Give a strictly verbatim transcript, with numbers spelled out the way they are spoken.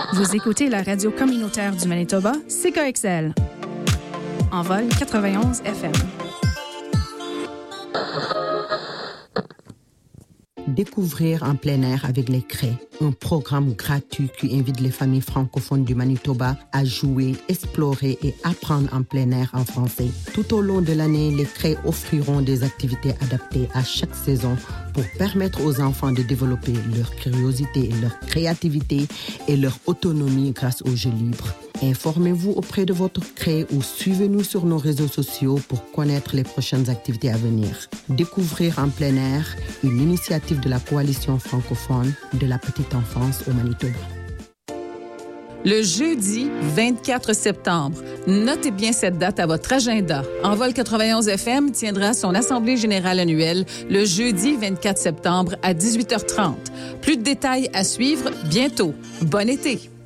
Vous écoutez la radio communautaire du Manitoba, C K X L. En vol quatre-vingt-onze F M. Découvrir en plein air avec les C R E, un programme gratuit qui invite les familles francophones du Manitoba à jouer, explorer et apprendre en plein air en français. Tout au long de l'année, les C R E offriront des activités adaptées à chaque saison pour permettre aux enfants de développer leur curiosité, leur créativité et leur autonomie grâce aux jeux libres. Informez-vous auprès de votre C R E ou suivez-nous sur nos réseaux sociaux pour connaître les prochaines activités à venir. Découvrir en plein air, une initiative de la Coalition francophone de la petite enfance au Manitoba. Le jeudi vingt-quatre septembre, notez bien cette date à votre agenda. Envol quatre-vingt-onze F M tiendra son assemblée générale annuelle le jeudi vingt-quatre septembre à dix-huit heures trente. Plus de détails à suivre bientôt. Bon été!